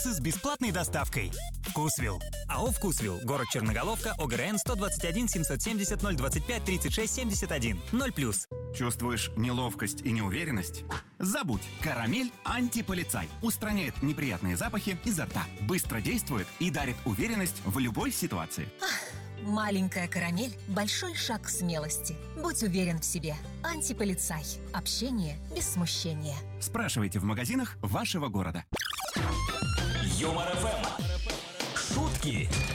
с бесплатной доставкой. Вкусвилл. АО «Вкусвилл». Город Черноголовка. ОГРН 121 770 025 36 71. 0+. Чувствуешь неловкость и неуверенность? Забудь. Карамель антиполицай. Устраняет неприятные запахи изо рта. Быстро действует и дарит уверенность в любой ситуации. Маленькая карамель – большой шаг к смелости. Будь уверен в себе. Антиполицай. Общение без смущения. Спрашивайте в магазинах вашего города. Юмор ФМ. Шутки